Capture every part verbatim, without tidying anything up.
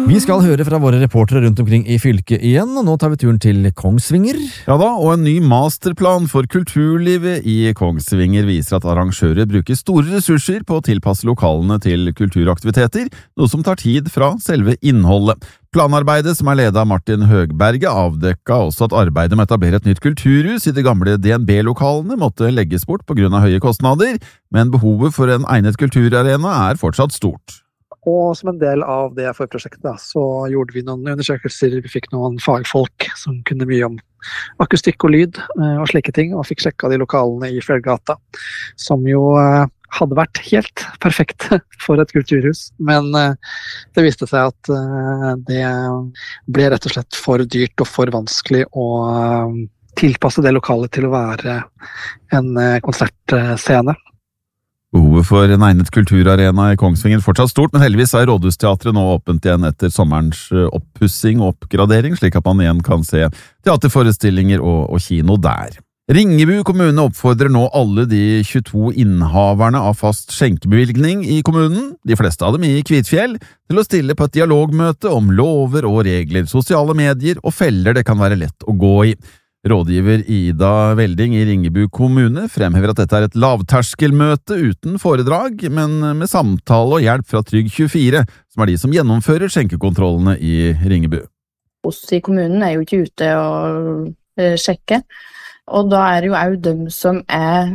Vi skal høre fra våre reportere rundt omkring i fylket igjen, og nå tar vi turen til Kongsvinger. Ja da, og en ny masterplan for kulturlivet i Kongsvinger viser at arrangører bruker store ressurser på å tilpasse lokalene til kulturaktiviteter, noe som tar tid fra selve innholdet. Planarbeidet, som er ledet av Martin Høgberget, avdekket også at arbeidet med å etablere et nytt kulturhus i de gamle D N B-lokalene måtte legges bort på grunn av høye kostnader, men behovet for en egnet kulturarena er fortsatt stort. Og som en del av det forprosjektet da, så gjorde vi noen undersøkelser, vi fikk noen fagfolk som kunne mye om akustikk og lyd og slike ting, og fikk sjekket de lokalene i Fjellgata, som jo hadde vært helt perfekt for et kulturhus, men det viste seg at det ble rett og slett for dyrt og for vanskelig å tilpasse det lokalet til å være en konsertscene. Behovet for en egnet kulturarena i Kongsvinger er fortsatt stort, men heldigvis er Rådhusteatret nå åpent igjen etter sommerens oppussing og oppgradering, slik at man igjen kan se teaterforestillinger og, og kino der. Ringebu kommune oppfordrer nå alle de tjueto innehaverne av fast skjenkebevilgning i kommunen, de fleste av dem i Kvitfjell, til å stille på et dialogmøte om lover og regler, sosiale medier og feller det kan være lett å gå i. Rådgiver Ida Velding i Ringebu kommune fremhever at dette er et lavterskelmøte uten foredrag, men med samtale og hjelp fra Trygg tjuefire, som er de som gjennomfører skjenkekontrollene i Ringebu. Oss i kommunen er jo ikke ute og sjekke, og da er det jo også dem som er,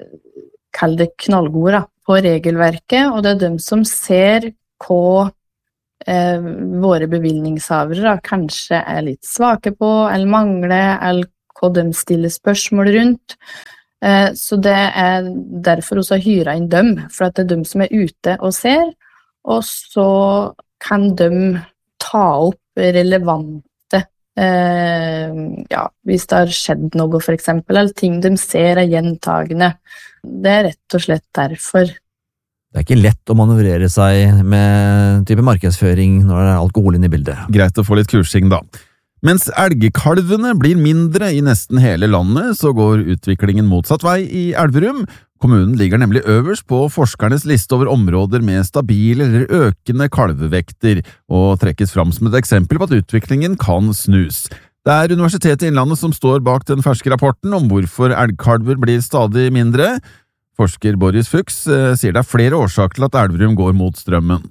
kall det knallgode da, på regelverket, og det er dem som ser hva Eh, våre bevilgningshavere da, kanskje er litt svake på, eller mangler, eller hva de stiller spørsmål rundt. Eh, så det er derfor også hyret inn dem, for at det er dem som er ute og ser, og så kan de ta opp relevante, eh, ja, hvis det har skjedd noe for eksempel, eller ting de ser er gjentagende. Det er rett og slett derfor. Det er ikke lett å manøvrere seg med type markedsføring når det er alkohol inne i bildet. Greit å få litt kursing da. Mens elgkalvene blir mindre i nesten hele landet, så går utviklingen motsatt vei i Elverum. Kommunen ligger nemlig øverst på forskernes liste over områder med stabile eller økende kalvevekter, og trekkes fram som et eksempel på at utviklingen kan snus. Det er Universitetet i Innlandet som står bak den ferske rapporten om hvorfor elgkalver blir stadig mindre. Forsker Boris Fuchs sier det er flere årsaker til at Elverum går mot strømmen.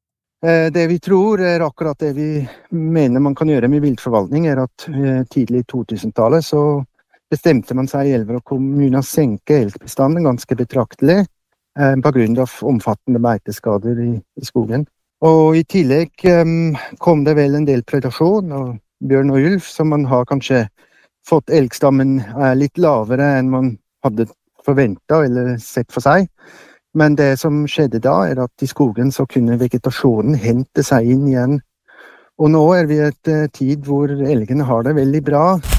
Det vi tror er akkurat det vi mener man kan gjøre med viltforvaltning, er at tidlig i to-tusentallet så bestemte man seg i Elverum kommune å senke elgbestanden ganske betraktelig på grunn av omfattende beiteskader i, i skogen. Og i tillegg kom det vel en del predasjon av bjørn og ulv, så man har kanskje fått elgstammen litt lavere enn man hadde forventet eller sett for seg. Men det som skjedde da er at i skogen så kunne vegetasjonen hente seg inn igjen. Og nå er vi i et tid hvor elgene har det veldig bra.